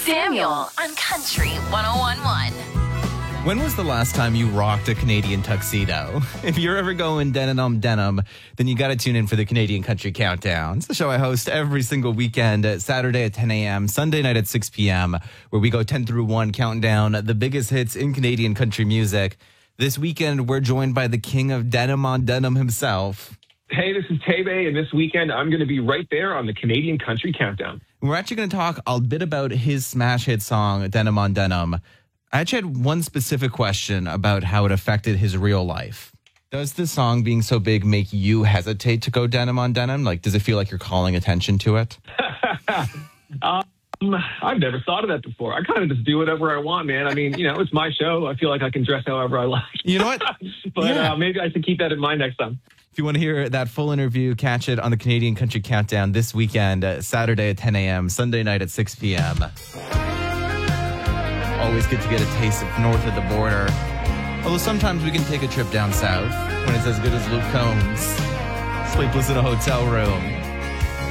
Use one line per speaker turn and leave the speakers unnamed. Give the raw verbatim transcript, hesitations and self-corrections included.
Samuel on Country one oh one point one.
When was the last time you rocked a Canadian tuxedo? If you're ever going denim denim, then you got to tune in for the Canadian Country Countdown. It's the show I host every single weekend, uh, Saturday at ten a.m., Sunday night at six p.m., where we go ten through one, counting down the biggest hits in Canadian country music. This weekend, we're joined by the king of denim on denim himself.
Hey, this is Tebe, and this weekend I'm going to be right there on the Canadian Country Countdown.
We're actually going to talk a bit about his smash hit song, Denim on Denim. I actually had one specific question about how it affected his real life. Does this song being so big make you hesitate to go denim on denim? Like, does it feel like you're calling attention to it?
um, I've never thought of that before. I kind of just do whatever I want, man. I mean, you know, it's my show. I feel like I can dress however I like.
You know what?
but
yeah.
uh, maybe I should keep that in mind next time.
If you want to hear that full interview, catch it on the Canadian Country Countdown this weekend, uh, Saturday at ten a.m., Sunday night at six p.m. Always good to get a taste of north of the border. Although sometimes we can take a trip down south when it's as good as Luke Combs. Sleepless in a hotel room.